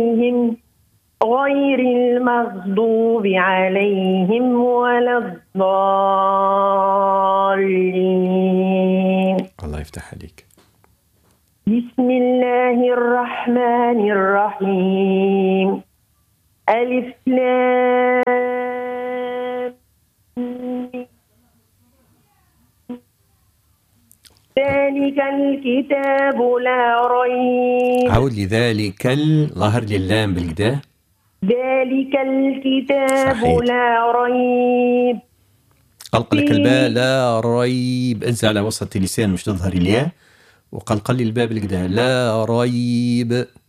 غير المغضوب عليهم ولا الضالين. الله يفتح عليك. بسم الله الرحمن الرحيم. ألف لام ميم. ذلك الكتاب لا ريب. عاود لي ذلك ظهر لي اللام بالكدا. ذلك الكتاب صحيح. لا ريب. قلقل لك الباء لا ريب، انزل على وسط اللسان مش تظهر الياء، وقلقل لي الباء بالكدا لا ريب.